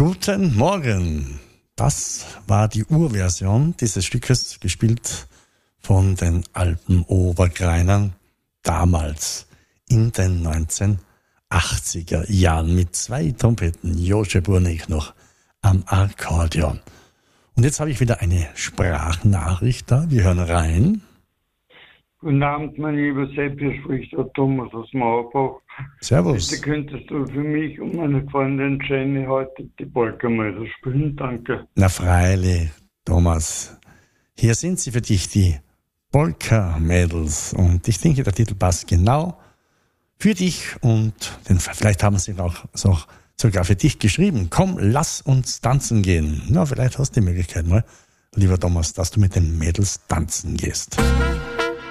Guten Morgen. Das war die Urversion dieses Stückes, gespielt von den Alpenobergreinern damals in den 1980er Jahren mit 2 Trompeten, Jože Burnek noch am Akkordeon. Und jetzt habe ich wieder eine Sprachnachricht da. Wir hören rein. Guten Abend, mein lieber Sepp, hier spricht der Thomas aus Mauerbach. Servus. Bitte könntest du für mich und meine Freundin Jenny heute die Polka-Mädel spielen? Danke. Na freilich, Thomas. Hier sind sie für dich, die Polka-Mädels. Und ich denke, der Titel passt genau für dich. Und vielleicht haben sie auch sogar für dich geschrieben. Komm, lass uns tanzen gehen. Na, vielleicht hast du die Möglichkeit mal, lieber Thomas, dass du mit den Mädels tanzen gehst.